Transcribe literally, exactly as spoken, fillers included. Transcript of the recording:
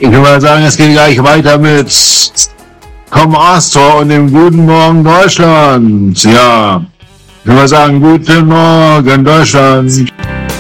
Ich würde mal sagen, es geht gleich weiter mit Komm Astor und dem Guten Morgen Deutschland. Ja, ich würde mal sagen, Guten Morgen Deutschland.